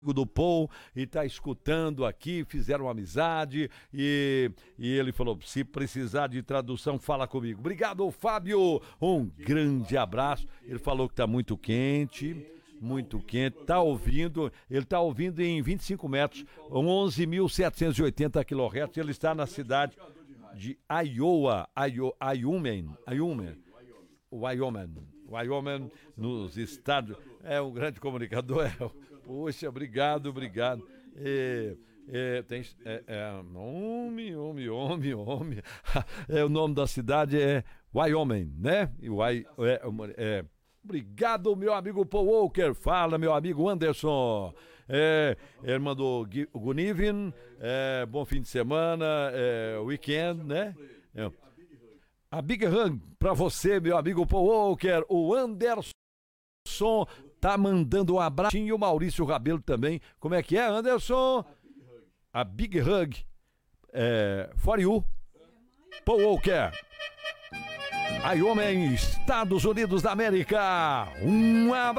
do Paul e tá escutando aqui, fizeram amizade e ele falou, se precisar de tradução, fala comigo. Obrigado, Fábio, um grande abraço. Ele falou que tá muito quente, tá ouvindo, ele tá ouvindo em 25 metros, 11.780 kHz, ele está na cidade de Iowa, Wyoming, nos Estados. É um grande comunicador. Poxa, obrigado. Homem. O nome da cidade é Wyoming, né? Obrigado, meu amigo Paul Walker. Fala, meu amigo Anderson. Ele mandou good evening, bom fim de semana, weekend, né? A Big Hug pra você, meu amigo Paul Walker. O Anderson tá mandando um abraço. E o Maurício Rabelo também. Como é que é, Anderson? A Big Hug for you, Paul Walker. Wyoming, Estados Unidos da América. Um abraço.